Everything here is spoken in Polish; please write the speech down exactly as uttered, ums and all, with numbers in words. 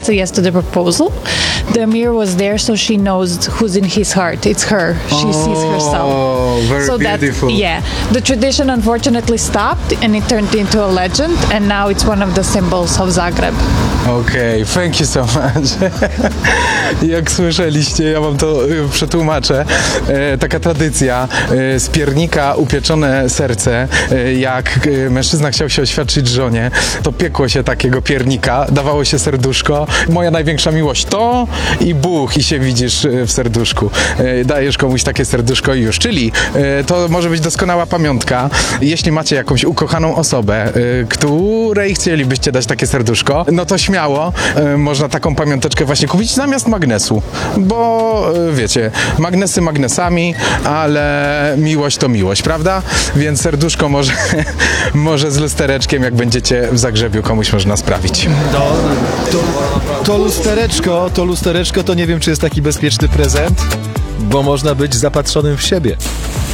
to yes to the proposal. The mirror was there, so she knows who's in his heart. It's her. She Oh, sees herself. very so beautiful. That, yeah, the tradition unfortunately stopped, and it turned into a legend, and now it's one of the symbols of Zagreb. Okej, okay, thank you so much. Jak słyszeliście, ja wam to y, przetłumaczę. E, taka tradycja, e, z piernika upieczone serce. E, jak e, mężczyzna chciał się oświadczyć żonie, to piekło się takiego piernika, dawało się serduszko. Moja największa miłość to i Bóg, i się widzisz e, w serduszku. E, dajesz komuś takie serduszko i już. Czyli e, to może być doskonała pamiątka. Jeśli macie jakąś ukochaną osobę, e, której chcielibyście dać takie serduszko, no to śmiało e, można taką pamiąteczkę właśnie kupić zamiast magnesu, bo e, wiecie, magnesy magnesami, ale miłość to miłość, prawda? Więc serduszko może, może z lustereczkiem, jak będziecie w Zagrzebiu, komuś można sprawić. No, to, to lustereczko, to lustereczko to nie wiem, czy jest taki bezpieczny prezent, bo można być zapatrzonym w siebie.